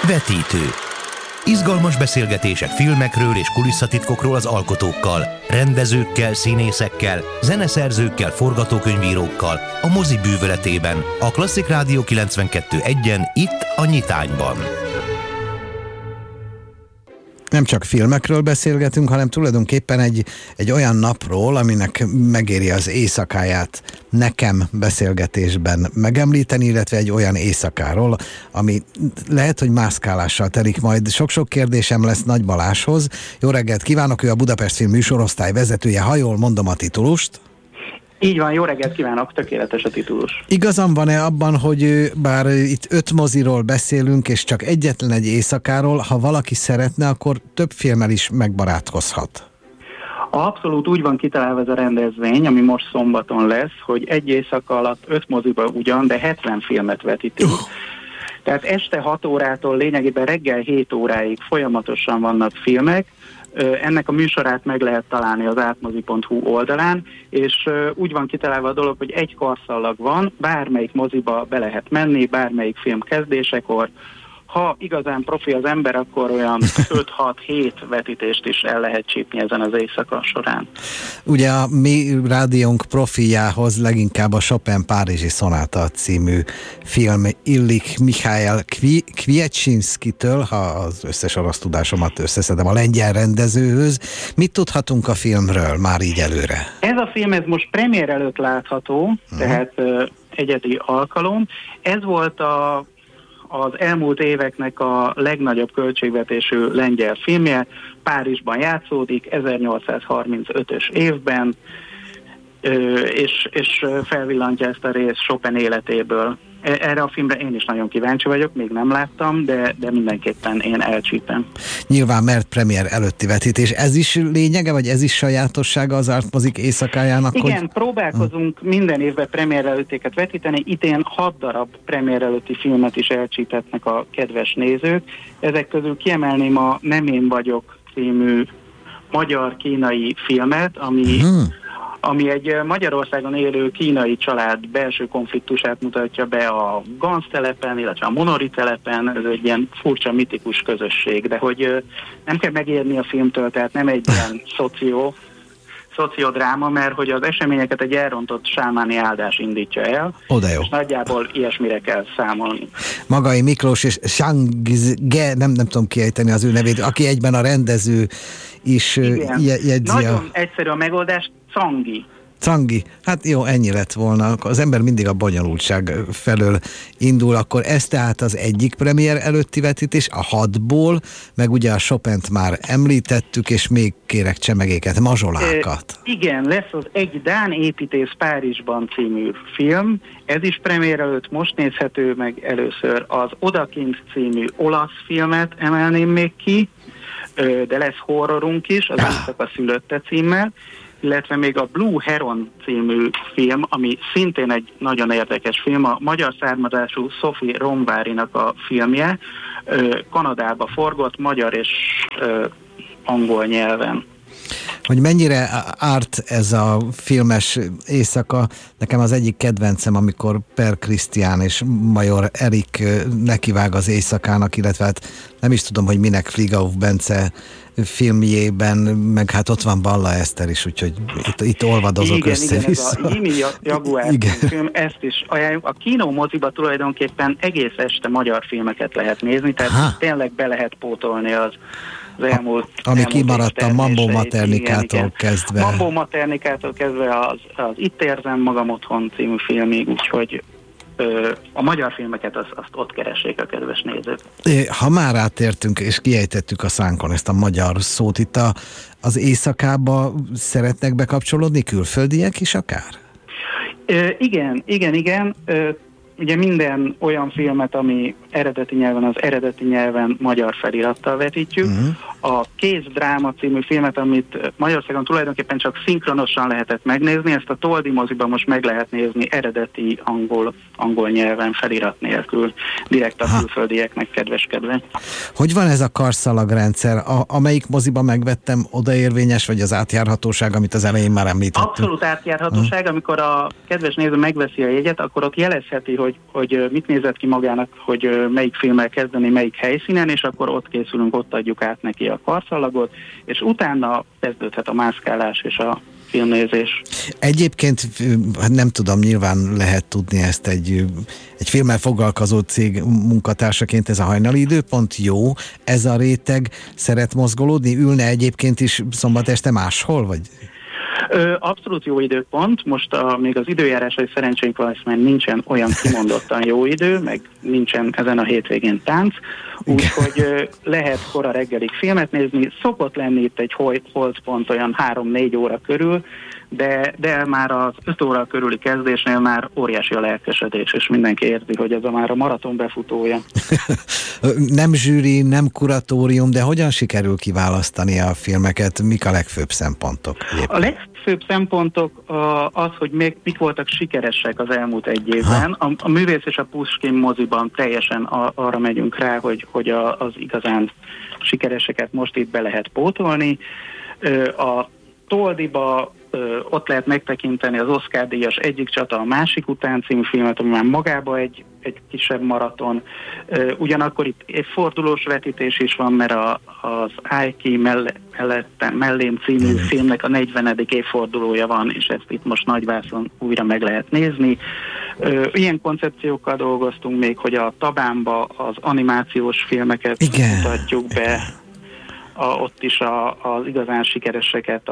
Vetítő. Izgalmas beszélgetések filmekről és kulisszatitkokról az alkotókkal, rendezőkkel, színészekkel, zeneszerzőkkel, forgatókönyvírókkal, a mozi bűvöletében, a Klasszik Rádió 92.1-en, itt a Nyitányban. Nem csak filmekről beszélgetünk, hanem tulajdonképpen egy olyan napról, aminek megéri az éjszakáját nekem beszélgetésben megemlíteni, illetve egy olyan éjszakáról, ami lehet, hogy mászkálással telik majd. Sok-sok kérdésem lesz Nagy Balázshoz. Jó reggelt kívánok, ő a Budapest Film műsorosztály vezetője, ha jól mondom a titulust. Így van, jó reggelt kívánok, tökéletes a titulus. Igazam van-e abban, hogy bár itt 5 moziról beszélünk, és csak egyetlen egy éjszakáról, ha valaki szeretne, akkor több filmmel is megbarátkozhat? Abszolút úgy van kitalálva ez a rendezvény, ami most szombaton lesz, hogy egy éjszaka alatt 5 moziba ugyan, de 70 filmet vetítünk. Tehát este 6 órától lényegében reggel 7 óráig folyamatosan vannak filmek. Ennek a műsorát meg lehet találni az artmozi.hu oldalán, és úgy van kitalálva a dolog, hogy egy karszallag van, bármelyik moziba be lehet menni, bármelyik film kezdésekor. Ha igazán profi az ember, akkor olyan 5-6-7 vetítést is el lehet csípni ezen az éjszaka során. Ugye a mi rádiónk profijához leginkább a Chopin Párizsi Szonáta című film illik Michael Kwiecińskitől, ha az összes orosz tudásomat összeszedem, a lengyel rendezőhöz. Mit tudhatunk a filmről már így előre? Ez a film, ez most premier előtt látható, tehát egyedi alkalom. Ez volt az elmúlt éveknek a legnagyobb költségvetésű lengyel filmje, Párizsban játszódik, 1835-ös évben, és felvillantja ezt a részt Chopin életéből. Erre a filmre én is nagyon kíváncsi vagyok, még nem láttam, de mindenképpen én elcsípem. Nyilván, mert premier előtti vetítés. Ez is lényege, vagy ez is sajátossága az Artmozik éjszakájának? Igen, próbálkozunk minden évben premier előttéket vetíteni. Idén 6 darab premier előtti filmet is elcsípetnek a kedves nézők. Ezek közül kiemelném a Nem én vagyok című magyar-kínai filmet, ami egy Magyarországon élő kínai család belső konfliktusát mutatja be a Ganz telepen, illetve a Monori telepen. Ez egy ilyen furcsa, mitikus közösség, de hogy nem kell megérni a filmtől, tehát nem egy ilyen szociodráma, mert hogy az eseményeket egy elrontott sámáni áldás indítja el. Oda jó. És nagyjából ilyesmire kell számolni. Magai Miklós és Sangge, nem tudom kiejteni az ő nevét, aki egyben a rendező is jegyzi. Nagyon egyszerű a megoldás, Cangi. Hát jó, ennyi lett volna. Az ember mindig a bonyolultság felől indul. Akkor ez tehát az egyik premier előtti vetítés, a 6-ból, meg ugye a Chopint már említettük, és még kérek csemegéket, mazsolákat. Igen, lesz az Egy dán építész Párizsban című film. Ez is premier előtt most nézhető meg először. Az Odakint című olasz filmet emelném még ki, de lesz horrorunk is, az Éjszaka szülötte címmel, illetve még a Blue Heron című film, ami szintén egy nagyon érdekes film, a magyar származású Sophie Romvárinak a filmje, Kanadába forgott, magyar és angol nyelven. Hogy mennyire árt ez a filmes éjszaka, nekem az egyik kedvencem, amikor Per Krisztián és Major Erik nekivág az éjszakának, illetve hát nem is tudom, hogy minek Fligauf Bence filmjében, meg hát ott van Balla Eszter is, úgyhogy itt olvadozok össze-vissza. Igen, ez a Jimmy Jaguar film, ezt is ajánljuk. A kinomoziba tulajdonképpen egész este magyar filmeket lehet nézni, tehát tényleg be lehet pótolni az ami kimaradt a Mambo Maternikától kezdve. Mambo Maternikától kezdve az Itt érzem magam otthon című filmig, úgyhogy a magyar filmeket azt ott keressék a kedves nézők. Ha már átértünk és kiejtettük a szánkon ezt a magyar szót, itt az éjszakába szeretnek bekapcsolódni külföldiek is akár? Igen. Ugye minden olyan filmet, ami eredeti nyelven, az eredeti nyelven magyar felirattal vetítjük. A Kézdráma című filmet, amit Magyarországon tulajdonképpen csak szinkronosan lehetett megnézni, ezt a Toldi moziban most meg lehet nézni eredeti angol nyelven felirat nélkül, direkt a külföldieknek kedveskedve. Hogy van ez a karszalagrendszer? Amelyik moziban megvettem, odaérvényes, vagy az átjárhatóság, amit az elején már említettünk? Abszolút átjárhatóság, amikor a kedves néző megveszi a jegyet, akkor ott jelezheti, hogy mit nézett ki magának, hogy melyik filmmel kezdeni, melyik helyszínen, és akkor ott készülünk, ott adjuk át neki a karszalagot, és utána kezdődhet a mászkálás és a filmnézés. Egyébként nem tudom, nyilván lehet tudni ezt egy filmmel foglalkozó cég munkatársaként, ez a hajnali időpont jó, ez a réteg szeret mozgolódni, ülne egyébként is szombat este máshol, vagy? Abszolút jó időpont, most még az időjárásai szerencsénk van, mert nincsen olyan kimondottan jó idő, meg nincsen ezen a hétvégén tánc, úgyhogy lehet kora reggelig filmet nézni, szokott lenni itt egy holdpont olyan 3-4 óra körül, de már az 5 óra körüli kezdésnél már óriási a lelkesedés, és mindenki érzi, hogy ez már a maraton befutója. Nem zsűri, nem kuratórium, de hogyan sikerül kiválasztani a filmeket? Mik a legfőbb szempontok? A legfőbb szempontok az, hogy mik voltak sikeresek az elmúlt egy évben. A Művész és a Puskin moziban teljesen arra megyünk rá, hogy az igazán sikereseket most itt be lehet pótolni. A Toldiba ott lehet megtekinteni az Oscar-díjas Egyik csata a másik után című filmet, ami már magában egy kisebb maraton. Ugyanakkor itt évfordulós vetítés is van, mert az Ájki mellém című filmnek a 40. évfordulója van, és ezt itt most nagyvászon újra meg lehet nézni. Ilyen koncepciókkal dolgoztunk még, hogy a Tabánba az animációs filmeket mutatjuk be, ott is az igazán sikereseket,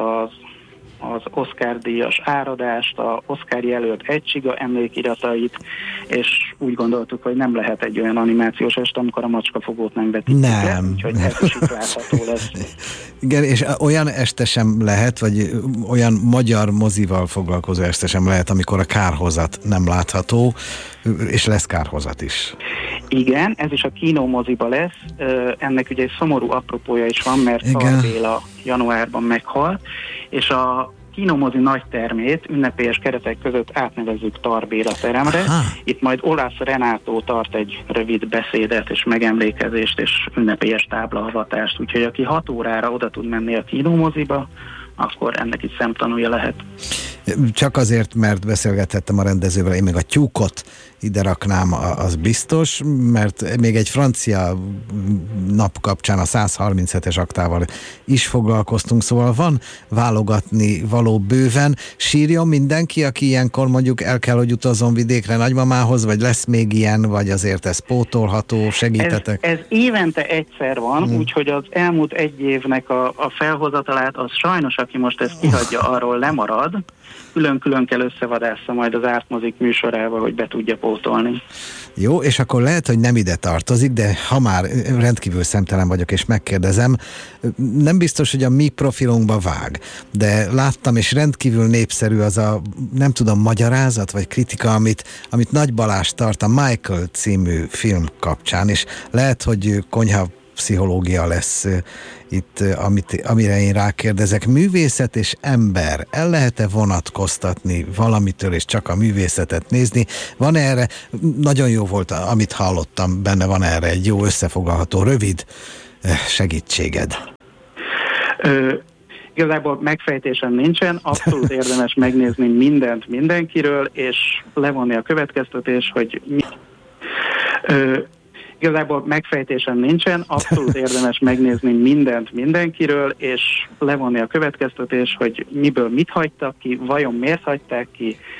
az Oscar-díjas Áradást, a Oscar jelölt Egysiga emlékiratait, és úgy gondoltuk, hogy nem lehet egy olyan animációs este, amikor a Macskafogót nem vetítjük le, úgyhogy ez is itt látható lesz. Igen, és olyan este sem lehet, vagy olyan magyar mozival foglalkozó este sem lehet, amikor a Kárhozat nem látható, és lesz Kárhozat is. Igen, ez is a Kínómoziba lesz. Ennek ugye egy szomorú apropója is van, mert Tar Béla januárban meghalt, és a Kínómozi nagy termét ünnepélyes keretek között átnevezzük Tar Béla teremre. Aha. Itt majd Olász Renátó tart egy rövid beszédet és megemlékezést és ünnepélyes táblahavatást, úgyhogy aki 6 órára oda tud menni a Kínómoziba, akkor ennek is szemtanúja lehet. Csak azért, mert beszélgethettem a rendezővel, én még a Tyúkot ide raknám, az biztos, mert még egy francia nap kapcsán a 137-es aktával is foglalkoztunk, szóval van válogatni való bőven. Sírjon mindenki, aki ilyenkor mondjuk el kell, hogy utazzon vidékre nagymamához, vagy lesz még ilyen, vagy azért ez pótolható, segítetek? Ez évente egyszer van, úgyhogy az elmúlt egy évnek a felhozatalát, az sajnos, aki most ezt kihagyja, arról lemarad. Külön-külön kell összevadássza majd az Ártmozik műsorával, hogy be tudja pótolni. Jó, és akkor lehet, hogy nem ide tartozik, de ha már rendkívül szemtelen vagyok, és megkérdezem, nem biztos, hogy a mi profilunkba vág, de láttam, és rendkívül népszerű az a, nem tudom, magyarázat, vagy kritika, amit Nagy Balázs tart a Michael című film kapcsán, és lehet, hogy konyha pszichológia lesz itt, amire én rákérdezek. Művészet és ember, el lehet-e vonatkoztatni valamitől, és csak a művészetet nézni? Van erre, nagyon jó volt, amit hallottam, benne van erre egy jó összefoglalható, rövid segítséged. Igazából megfejtésem nincsen, abszolút érdemes megnézni mindent mindenkiről, és levonni a következtetés, hogy Igazából megfejtésem nincsen, abszolút érdemes megnézni mindent mindenkiről, és levonni a következtetés, hogy miből mit hagytak ki, vajon miért hagyták ki,